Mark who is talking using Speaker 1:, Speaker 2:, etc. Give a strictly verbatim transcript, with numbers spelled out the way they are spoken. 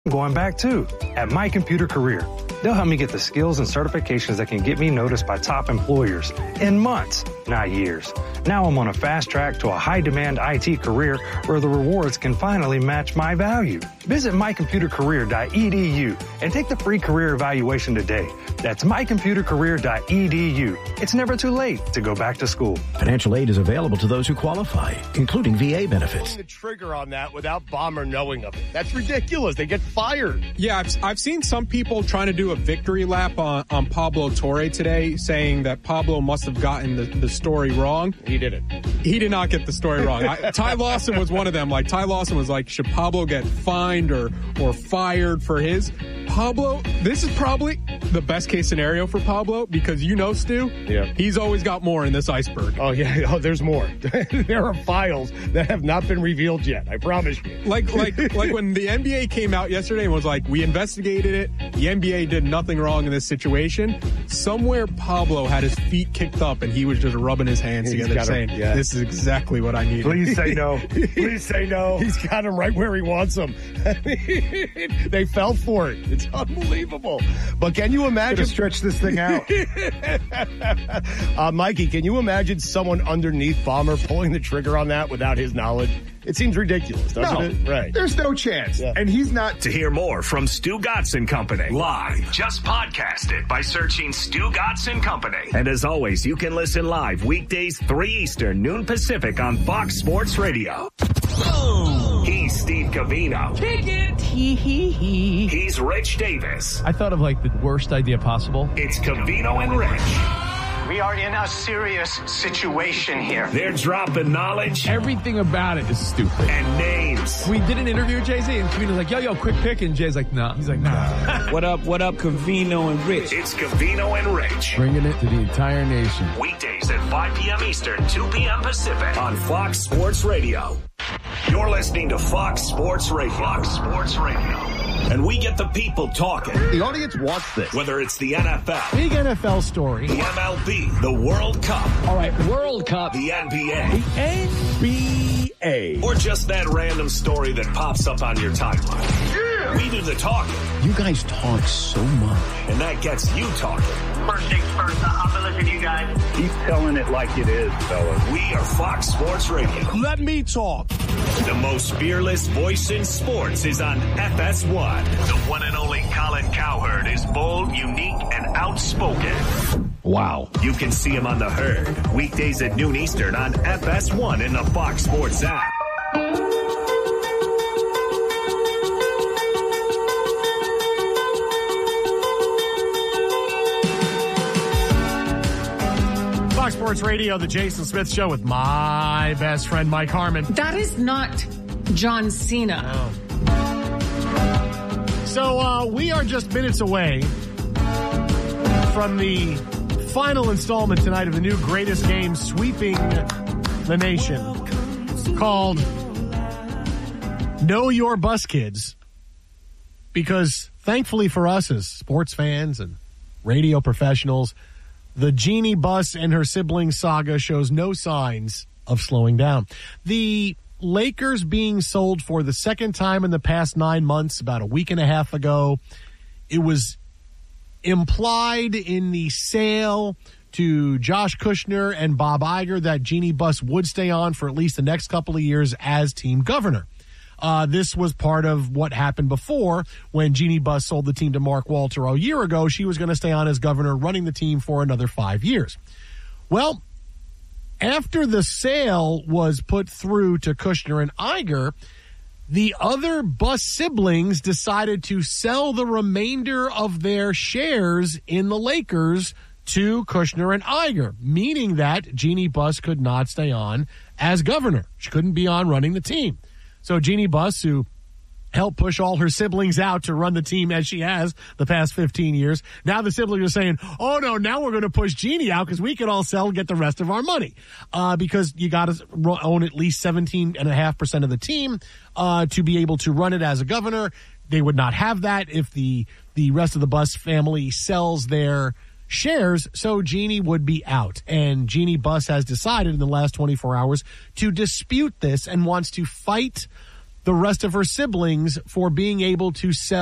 Speaker 1: Going back too at My Computer Career. They'll help me get the skills and certifications that can get me noticed by top employers in months, not years. Now I'm on a fast track to a high-demand I T career where the rewards can finally match my value. Visit my computer career dot e d u and take the free career evaluation today. That's my computer career dot e d u. It's never too late to go back to school.
Speaker 2: Financial aid is available to those who qualify, including V A benefits.
Speaker 3: Pulling the trigger on that without Bomber knowing of it. That's ridiculous. They get fired.
Speaker 4: Yeah, I've, I've seen some people trying to do a victory lap on, on Pablo Torre today, saying that Pablo must have gotten the, the story wrong.
Speaker 3: He did it.
Speaker 4: He did not get the story wrong. I, Ty Lawson was one of them. Like, Ty Lawson was like, should Pablo get fined or, or fired for his? Pablo, this is probably the best case scenario for Pablo because, you know, Stu,
Speaker 3: yeah.
Speaker 4: he's always got more in this iceberg.
Speaker 3: Oh, yeah. Oh, there's more. There are files that have not been revealed yet. I promise you.
Speaker 4: Like, like, like when the N B A came out yesterday and was like, we investigated it. The N B A did nothing wrong in this situation. Somewhere Pablo had his feet kicked up and he was just rubbing his hands
Speaker 3: He's
Speaker 4: together saying,
Speaker 3: him, yeah.
Speaker 4: this is exactly what I need.
Speaker 1: Please say no. Please say no.
Speaker 3: He's got him right where he wants him. They fell for it. It's unbelievable. But can you imagine?
Speaker 1: Stretch this thing out.
Speaker 3: uh, Mikey, can you imagine someone underneath Bomber pulling the trigger on that without his knowledge? It seems ridiculous, doesn't
Speaker 5: no,
Speaker 3: it? Right.
Speaker 5: There's no chance. Yeah. And he's not.
Speaker 6: To hear more from Stu Gatz and Company live, just podcast it by searching Stu Gatz and Company. And as always, you can listen live weekdays three Eastern, noon Pacific on Fox Sports Radio. Boom. He's Steve Covino.
Speaker 7: Take it. Hee hee hee.
Speaker 6: He's Rich Davis.
Speaker 8: I thought of like the worst idea possible.
Speaker 6: It's Covino and Rich.
Speaker 9: We are in a serious situation here.
Speaker 6: They're dropping knowledge.
Speaker 8: Everything about it is stupid.
Speaker 6: And names.
Speaker 8: We did an interview with Jay-Z, and Covino's like, yo, yo, quick pick. And Jay's like, nah. He's like, nah.
Speaker 10: What up, what up, Covino and Rich?
Speaker 6: It's Covino and Rich.
Speaker 8: Bringing it to the entire nation.
Speaker 6: Weekdays at five p.m. Eastern, two p.m. Pacific on Fox Sports Radio. You're listening to Fox Sports Radio. Fox Sports Radio. And we get the people talking.
Speaker 5: The audience wants this.
Speaker 6: Whether it's the N F L.
Speaker 11: Big N F L story.
Speaker 6: The M L B. The World Cup.
Speaker 8: All right, World Cup.
Speaker 6: The N B A.
Speaker 5: The N B A.
Speaker 6: Or just that random story that pops up on your timeline. Yeah. We do the talking.
Speaker 2: You guys talk so much.
Speaker 6: And that gets you talking.
Speaker 9: First things first, I'm going to listen to you guys.
Speaker 12: Keep telling it like it is, fellas.
Speaker 6: We are Fox Sports Radio.
Speaker 3: Let me talk.
Speaker 6: The most fearless voice in sports is on F S one. The one and only Colin Cowherd is bold, unique, and outspoken.
Speaker 2: Wow.
Speaker 6: You can see him on The Herd, weekdays at noon Eastern on F S one in the Fox Sports app.
Speaker 11: Fox Sports Radio, the Jason Smith Show with my best friend, Mike Harmon.
Speaker 7: That is not John Cena.
Speaker 11: Oh. So uh, we are just minutes away from the final installment tonight of the new Greatest Game sweeping the nation called Know Your Bus Kids. Because thankfully for us as sports fans and radio professionals, the Jeannie Buss and her siblings saga shows no signs of slowing down. The Lakers being sold for the second time in the past nine months, about a week and a half ago, it was implied in the sale to Josh Kushner and Bob Iger that Jeannie Buss would stay on for at least the next couple of years as team governor. Uh, this was part of what happened before when Jeannie Buss sold the team to Mark Walter a year ago. She was going to stay on as governor, running the team for another five years. Well, after the sale was put through to Kushner and Iger, the other Buss siblings decided to sell the remainder of their shares in the Lakers to Kushner and Iger, meaning that Jeannie Buss could not stay on as governor. She couldn't be on running the team. So Jeannie Buss, who helped push all her siblings out to run the team as she has the past fifteen years, now the siblings are saying, oh, no, now we're going to push Jeannie out because we can all sell and get the rest of our money. Uh, because you got to own at least seventeen point five percent of the team uh, to be able to run it as a governor. They would not have that if the, the rest of the Buss family sells their shares, so Jeannie would be out. And Jeannie Buss has decided in the last twenty-four hours to dispute this and wants to fight the rest of her siblings for being able to sell